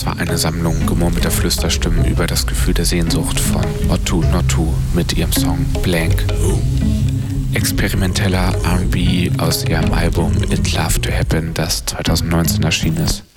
Das war eine Sammlung gemurmelter Flüsterstimmen über das Gefühl der Sehnsucht von Otto Nottu mit ihrem Song Blank. Experimenteller R&B aus ihrem Album It Love to Happen, das 2019 erschienen ist.